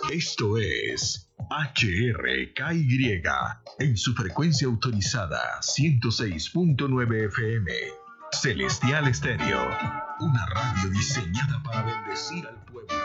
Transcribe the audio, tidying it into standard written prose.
Esto es HRKY en su frecuencia autorizada 106.9 FM. Celestial Estéreo, una radio diseñada para bendecir al pueblo.